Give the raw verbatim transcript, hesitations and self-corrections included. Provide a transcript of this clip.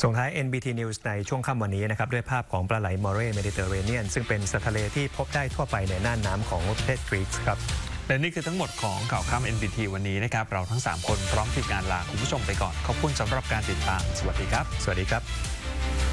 ส่งท้าย เอ็น บี ที News ในช่วงค่ำวันนี้นะครับด้วยภาพของปลาไหลมอเร่เมดิเตอร์เรเนียนซึ่งเป็นสัตว์ทะเลที่พบได้ทั่วไปในน่านน้ำของประเทศกรีซครับและนี่คือทั้งหมดของข่าวค่ำ เอ็น บี ที วันนี้นะครับเราทั้งสามคนพร้อมทีมงานลาคุณผู้ชมไปก่อนขอบคุณสำหรับการติดตามสวัสดีครับสวัสดีครับ